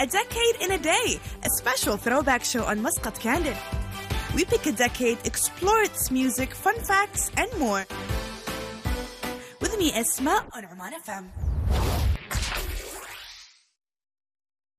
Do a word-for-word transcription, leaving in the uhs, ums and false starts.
A Decade in a Day, a special throwback show on Muscat Candid. We pick a decade, explore its music, fun facts, and more. With me, Esma, on Oman F M.